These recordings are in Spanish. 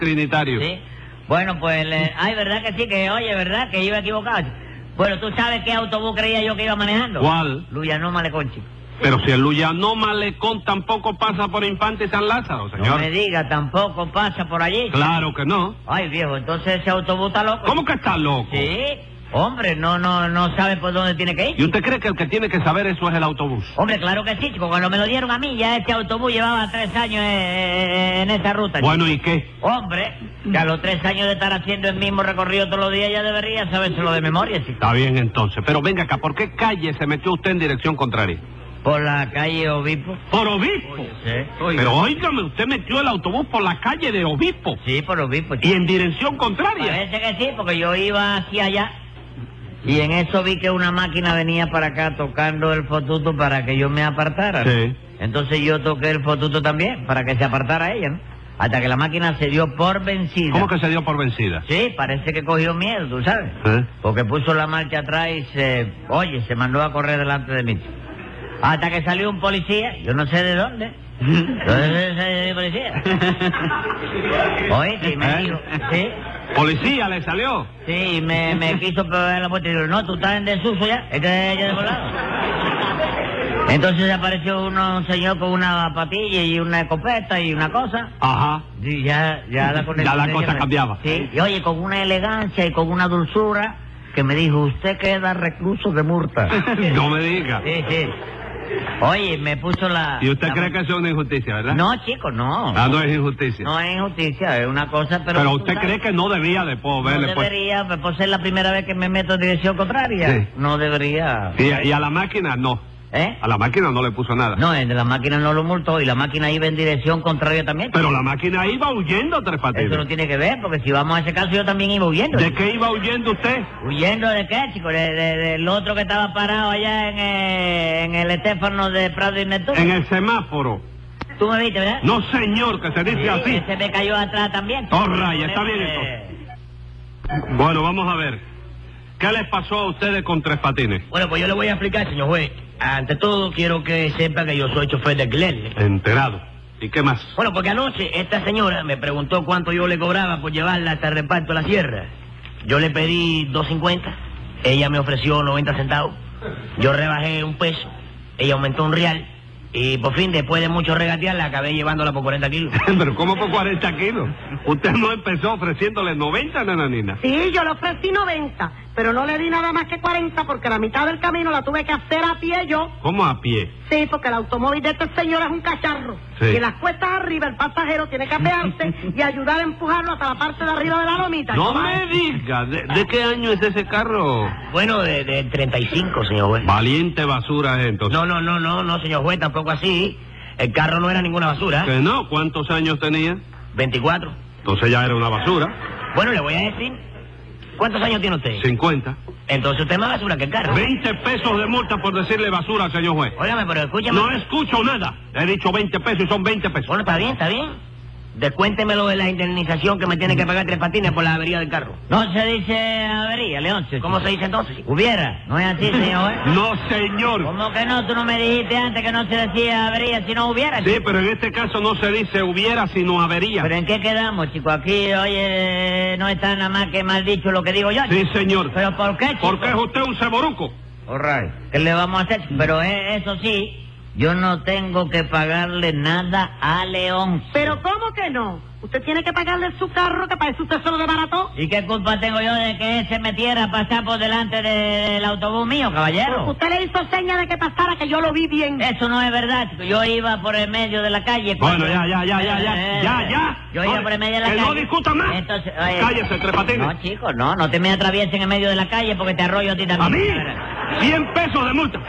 trinitario. Sí. Bueno, pues, ay, ¿verdad que sí? Que, oye, ¿verdad? Que iba equivocado. Bueno, ¿tú sabes qué autobús creía yo que iba manejando? ¿Cuál? Luyanó Malecón, chico. Pero si el Luyanó Malecón tampoco pasa por Infante y San Lázaro, señor. No me diga, tampoco pasa por allí. Claro que no. Ay, viejo, entonces ese autobús está loco. ¿Cómo que está loco? Sí. Hombre, no sabe por dónde tiene que ir. ¿Y usted cree que el que tiene que saber eso es el autobús? Hombre, claro que sí, chico. Cuando me lo dieron a mí, ya este autobús llevaba 3 años en esa ruta. Bueno, chico. ¿y qué? Hombre, que a los 3 años de estar haciendo el mismo recorrido todos los días ya debería sabérselo de memoria, chico. Está bien entonces. Pero venga acá, ¿por qué calle se metió usted en dirección contraria? Por la calle Obispo. ¿Por Obispo? Sí. Pero óigame, usted metió el autobús por la calle de Obispo. Sí, por Obispo, ¿Y chico. en dirección contraria? Parece que sí, porque yo iba hacia allá. Y en eso vi que una máquina venía para acá tocando el fotuto para que yo me apartara, ¿no? Sí. Entonces yo toqué el fotuto también para que se apartara ella, ¿no? Hasta que la máquina se dio por vencida. ¿Cómo que se dio por vencida? Sí, parece que cogió miedo, ¿tú sabes? Porque puso la marcha atrás y se mandó a correr delante de mí. Hasta que salió un policía, yo no sé de dónde. ¿Dónde salió el policía? Oye, sí, me dijo, sí. ¿Policía le salió? Sí, me quiso pegar la puerta y dijo, no, tú estás en desuso ya, es que ya de volado. Entonces apareció un señor con una patilla y una escopeta y una cosa. Ajá. Y ya la Ya la cosa cambiaba. Sí, y oye, con una elegancia y con una dulzura que me dijo, usted queda recluso de multa. No me diga. Sí, sí. Oye, me puso la... ¿Y usted cree que eso es una injusticia, verdad? No, chico, no. Ah, no es injusticia. No es injusticia, es una cosa, pero... Pero usted cree que no debía de verle, No pues. debería, pues, por ser la primera vez que me meto en dirección contraria. Sí. No debería. Y a la máquina no. ¿Eh? A la máquina no le puso nada. No, el de la máquina no lo multó y la máquina iba en dirección contraria también. Pero la máquina iba huyendo, Tres Patines. Eso no tiene que ver, porque si vamos a ese caso yo también iba huyendo. ¿De qué iba huyendo usted? ¿Huyendo de qué, chico? Del otro que estaba parado allá en el Estéfano de Prado y Neptuno. En el semáforo. ¿Tú me viste, verdad? No, señor, que se dice Sí, así. ese me cayó atrás también. Oh, raya, está bien entonces. Bueno, vamos a ver. ¿Qué les pasó a ustedes con Tres Patines? Bueno, pues yo le voy a explicar, señor juez. Ante todo, quiero que sepa que yo soy chofer de alquiler. Enterado. ¿Y qué más? Bueno, porque anoche esta señora me preguntó cuánto yo le cobraba por llevarla hasta el reparto de la sierra. Yo le pedí 2.50, ella me ofreció 90 centavos. Yo rebajé un peso, ella aumentó un real. Y por fin, después de mucho regatear, la acabé llevándola por 40 kilos. Pero ¿cómo por 40 kilos? Usted no empezó ofreciéndole 90, nananina. Sí, yo le ofrecí 90, pero no le di nada más que 40 porque la mitad del camino la tuve que hacer a pie yo. ¿Cómo a pie? Sí, porque el automóvil de este señor es un cacharro. Sí. Y en las cuestas arriba el pasajero tiene que apearse y ayudar a empujarlo hasta la parte de arriba de la lomita. No me diga. ¿De qué año es ese carro? Bueno, de 35, señor juez. Valiente basura es entonces. No, señor juez, tampoco así. El carro no era ninguna basura. ¿Que no? ¿Cuántos años tenía? 24. Entonces ya era una basura. Bueno, le voy a decir. ¿Cuántos años tiene usted? 50. Entonces usted es más basura que el carro. 20 pesos de multa por decirle basura al señor juez. Óigame, pero escúchame. No escucho nada. Le he dicho 20 pesos y son 20 pesos. Bueno, está bien. Descuéntemelo de la indemnización que me tiene que pagar Tres Patines por la avería del carro. No se dice avería, Leoncio. ¿Cómo se dice entonces? Hubiera, no es así, señor. No, señor. ¿Cómo que no? Tú no me dijiste antes que no se decía avería si no hubiera. Sí, pero en este caso no se dice hubiera, sino avería. ¿Pero en qué quedamos, chico? Aquí, oye, no está nada más que mal dicho lo que digo yo. Sí, señor. ¿Pero por qué, chico? Porque es usted un ceboruco. All right. ¿Qué le vamos a hacer? Pero eso sí, yo no tengo que pagarle nada a León. Pero ¿cómo que no? Usted tiene que pagarle su carro, que para eso usted se lo desbarató. ¿Y qué culpa tengo yo de que él se metiera a pasar por delante del autobús mío, caballero? Usted le hizo seña de que pasara, que yo lo vi bien. Eso no es verdad, chico. Yo iba por el medio de la calle. Bueno, ya. Yo iba por el medio de la Que calle. no discuta más. Entonces, Cállese, Tres Patines. No, chico, no te me atravieses en el medio de la calle porque te arroyo a ti ¿A también. mí? 100 pesos de multa.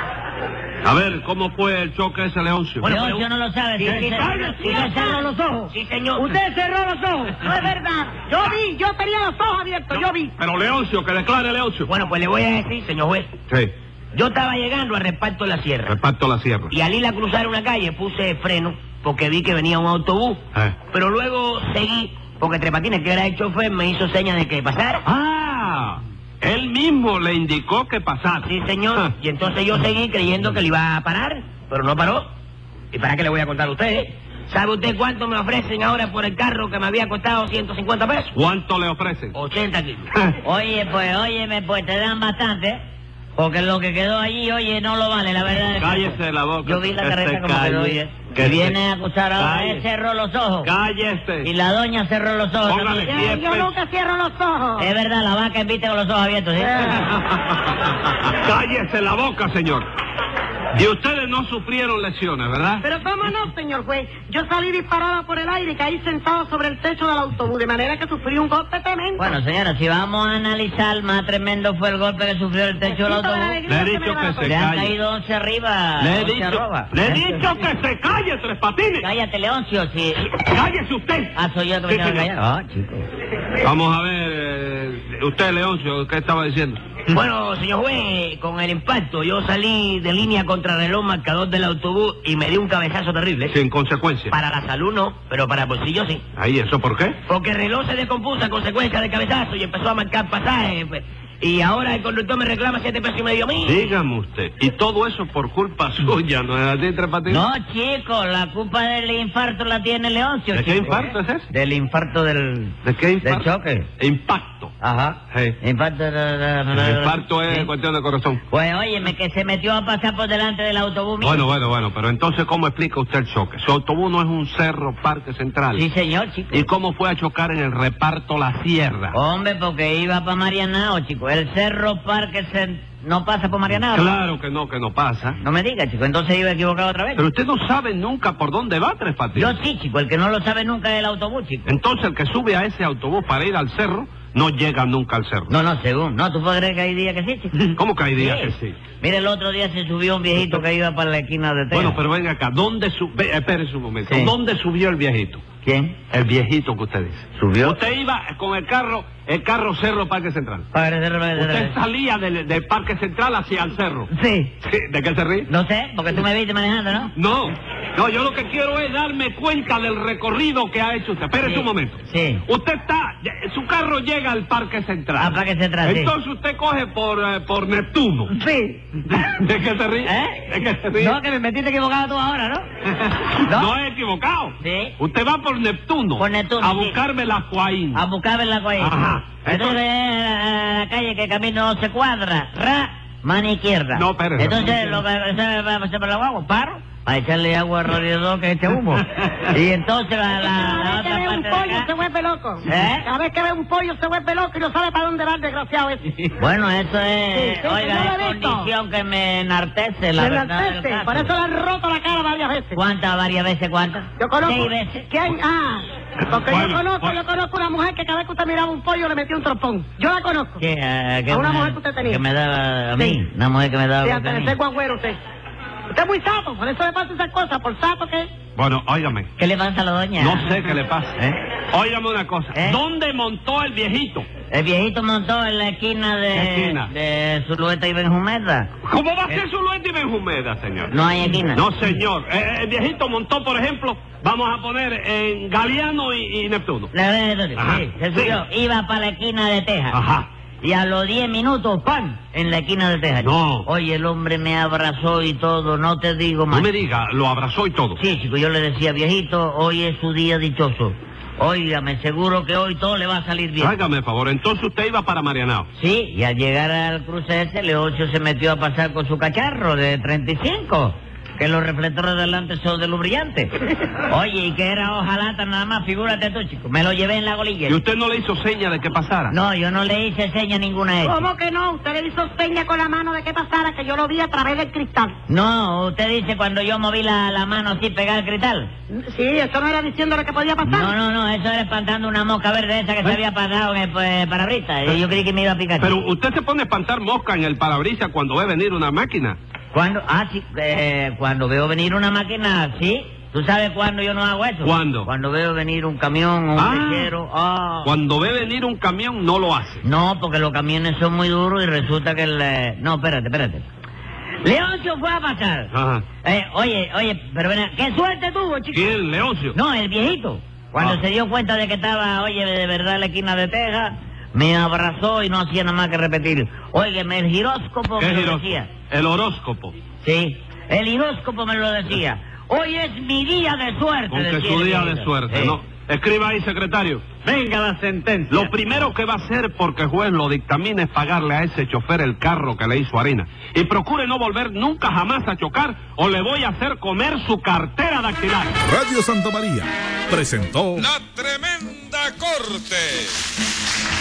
A ver, ¿cómo fue el choque ese, Leoncio? Bueno, Leoncio no lo sabe. Usted cerró los ojos. Sí, señor. Usted cerró los ojos. No es verdad. Yo tenía los ojos abiertos, yo vi. Pero Leoncio, que declare Leoncio. Bueno, pues le voy a decir, señor juez. Sí, Yo estaba llegando al reparto de la sierra. reparto la sierra. Y al ir a cruzar una calle puse freno porque vi que venía un autobús. Pero luego seguí porque Tres Patines, que era el chofer, me hizo señas de que pasara. Ah, él mismo le indicó que pasara. Sí, señor. Y entonces yo seguí creyendo que le iba a parar, pero no paró. ¿Y para qué le voy a contar a usted? ¿Sabe usted cuánto me ofrecen ahora por el carro que me había costado 150 pesos? ¿Cuánto le ofrecen? 80 kilos. Oye, pues te dan bastante, porque lo que quedó allí, oye, no lo vale, la verdad. Cállese la boca. Yo vi la que carreta se como calle, quedó, oye. que Viene se- a acusar ahora, Cállese. él cerró los ojos. Cállese. Y la doña cerró los ojos Póngale también. pie. Yo nunca cierro los ojos. Es verdad, la vaca viste con los ojos abiertos, ¿sí? Cállese la boca, señor. Y ustedes no sufrieron lesiones, ¿verdad? Pero cómo no, señor juez. Yo salí disparada por el aire y caí sentado sobre el techo del autobús, de manera que sufrí un golpe tremendo. Bueno, señora, si vamos a analizar, más tremendo fue el golpe que sufrió el techo del autobús. Le he dicho que se Le han calle. caído 11 arriba, Le he 11 dicho, arroba. le he dicho que se calle, Tres Patines. Cállate, Leoncio, si... Cállese usted. Ah, soy yo que me Sí, tengo que señor. callar. Ah, chico. Vamos a ver, usted, Leoncio, ¿qué estaba diciendo? Bueno, señor juez, con el impacto yo salí de línea contra el reloj marcador del autobús y me di un cabezazo terrible. Sin consecuencia. Para la salud no, pero para el bolsillo sí. Ahí, ¿eso por qué? Porque el reloj se descompuso a consecuencia del cabezazo y empezó a marcar pasajes. Pues. Y ahora el conductor me reclama 7 pesos y medio a mí. Dígame usted. Y todo eso por culpa suya, ¿no es así, Tres Patines? No, chico, la culpa del infarto la tiene Leoncio, ¿De qué chico. infarto es ese? Del infarto del... ¿De qué infarto? Del choque. Impacto. Ajá. Sí. Infarto El infarto es Sí. cuestión de corazón. Pues óyeme, que se metió a pasar por delante del autobús mío. Bueno, pero entonces, ¿cómo explica usted el choque? Su autobús no es un cerro parque central. Sí, señor, chico. ¿Y cómo fue a chocar en el reparto La Sierra? Hombre, porque iba para Marianao, chico. El Cerro Parque no pasa por Marianao. Claro que no pasa. No me diga, chico. Entonces iba equivocado otra vez. Pero usted no sabe nunca por dónde va, Tres Patines. Yo sí, chico. El que no lo sabe nunca es el autobús, chico. Entonces, el que sube a ese autobús para ir al cerro, no llega nunca al cerro. No, según. No, ¿tú puedes creer que hay días que sí, chico? ¿Cómo que hay días que sí? Mire, el otro día se subió un viejito que iba para la esquina de Texas. Bueno, pero venga acá, ¿dónde subió? Espérese un momento. Sí. ¿Dónde subió el viejito? ¿Quién? El viejito que usted dice. ¿Subió? Usted iba con el carro Cerro Parque Central. Usted salía del Parque Central hacia el cerro. Sí. Sí, ¿de qué se ríe? No sé, porque tú me viste manejando, ¿no? No, yo lo que quiero es darme cuenta del recorrido que ha hecho usted. Espérese Sí, un momento. sí. Usted su carro llega al Parque Central. Al Parque Central, sí. Entonces usted coge por Neptuno. Sí. ¿De qué se ríe? ¿Eh? ¿De qué se ríe? No, que me metiste equivocado tú ahora, ¿no? No he equivocado. Sí. Usted va por Neptuno. Por Neptuno, A sí. buscarme la Coaín. A buscarme la cuella. Ajá. Entonces, a la calle que camino se cuadra. Mano izquierda. No, espérese. Entonces, lo que se me lo hago, paro, para echarle agua al radiador que eche humo. Y entonces la Cada vez que otra ve un parte de pollo acá... se vuelve loco. ¿Eh? Cada vez que ve un pollo se vuelve loco y no sabe para dónde va el desgraciado ese. Bueno, eso es, Sí, sí, oiga, yo lo es he visto. condición que me enartece, la Se verdad del enaltece, caso. por eso le han roto la cara varias veces. ¿Cuántas? ¿Varias veces? ¿Cuántas? Yo conozco. 6 veces. ¿Quién? Ah, porque Bueno, yo conozco una mujer que cada vez que usted miraba un pollo le metía un trompón. Yo la conozco. ¿Qué? A una mujer que usted tenía. Que me daba a mí, Sí. una mujer que me daba Sí, a hasta mí. ese guagüero usted. Usted es muy sapo, por eso le pasa esas cosas, por sapo que... Bueno, óigame. ¿Qué le pasa a la doña? No sé qué le pasa. ¿Eh? Óigame una cosa. ¿Eh? ¿Dónde montó el viejito? El viejito montó en la esquina ¿Qué esquina? de Zulueta y Benjumeda. ¿Cómo va a ser Zulueta y Benjumeda, señor? No hay esquina. No, señor. El viejito montó, por ejemplo, vamos a poner en Galeano y Neptuno. Ajá. Sí, se subió. Iba para la esquina de Texas. Ajá. Y a los 10 minutos, ¡pam!, en la esquina de Texas. No. Oye, el hombre me abrazó y todo, no te digo más. No me diga, lo abrazó y todo. Sí, chico, yo le decía, viejito, hoy es su día dichoso. Óigame, seguro que hoy todo le va a salir bien. Hágame favor, entonces usted iba para Marianao. Sí, y al llegar al cruce ese, Leoncio se metió a pasar con su cacharro de 35. Que los reflectores delante son de luz brillante. Oye, y que era hojalata nada más, figúrate tú, chico. Me lo llevé en la golilla. ¿Y usted no le hizo seña de que pasara? No, yo no le hice seña ninguna de ¿Cómo que no? Usted le hizo seña con la mano de que pasara, que yo lo vi a través del cristal. No, usted dice cuando yo moví la mano así pegada al cristal. Sí, eso no era diciéndole que podía pasar. No, eso era espantando una mosca verde esa que se había pasado en el parabrisas. Y yo creí que me iba a picar. Pero usted se pone a espantar mosca en el parabrisas cuando ve venir una máquina. ¿Cuándo? Ah, sí, cuando veo venir una máquina, sí. ¿Tú sabes cuándo yo no hago eso? ¿Cuándo? Cuando veo venir un camión o un lechero. Cuando ve venir un camión, no lo hace. No, porque los camiones son muy duros y resulta que No, espérate. Leoncio fue a pasar. Ajá. Oye, pero ven, ¿qué suerte tuvo, chico? ¿Quién, Leoncio? No, el viejito. Cuando Ah. se dio cuenta de que estaba, oye, de verdad en la esquina de Texas, me abrazó y no hacía nada más que repetir. Óigeme, el giróscopo ¿Qué me lo giróscopo? decía. El horóscopo. Sí, el giróscopo me lo decía. Hoy es mi día de suerte. Con que decía su el día viejo. de suerte, ¿no? Escriba ahí, secretario. Venga la sentencia. Lo primero que va a hacer, porque el juez lo dictamina, es pagarle a ese chofer el carro que le hizo harina. Y procure no volver nunca jamás a chocar o le voy a hacer comer su cartera dactilar. Radio Santa María presentó La Tremenda Corte.